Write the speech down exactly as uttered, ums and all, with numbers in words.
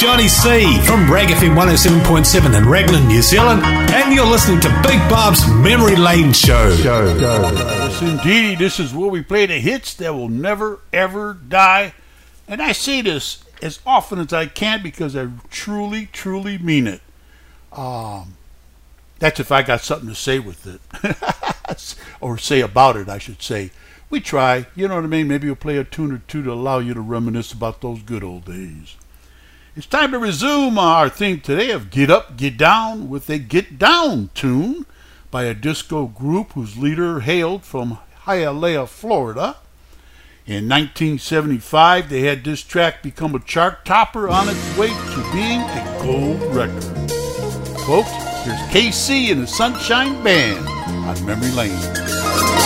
Johnny C from Rag F M one oh seven point seven in Raglan, New Zealand, and you're listening to Big Bob's Memory Lane Show. Show. Yes, indeed. This is where we play the hits that will never, ever die. And I say this as often as I can because I truly, truly mean it. Um, that's if I got something to say with it. Or say about it, I should say. We try, you know what I mean? Maybe we'll play a tune or two to allow you to reminisce about those good old days. It's time to resume our theme today of Get Up, Get Down with a Get Down tune by a disco group whose leader hailed from Hialeah, Florida. In nineteen seventy-five, they had this track become a chart topper on its way to being a gold record. Folks, here's K C and the Sunshine Band on Memory Lane.